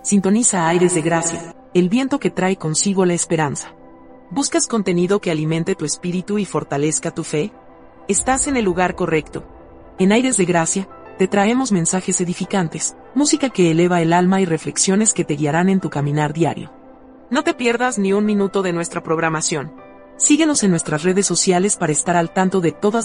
Sintoniza Aires de Gracia, el viento que trae consigo la esperanza. ¿Buscas contenido que alimente tu espíritu y fortalezca tu fe? Estás en el lugar correcto. En Aires de Gracia, te traemos mensajes edificantes, música que eleva el alma y reflexiones que te guiarán en tu caminar diario. No te pierdas ni un minuto de nuestra programación. Síguenos en nuestras redes sociales para estar al tanto de todas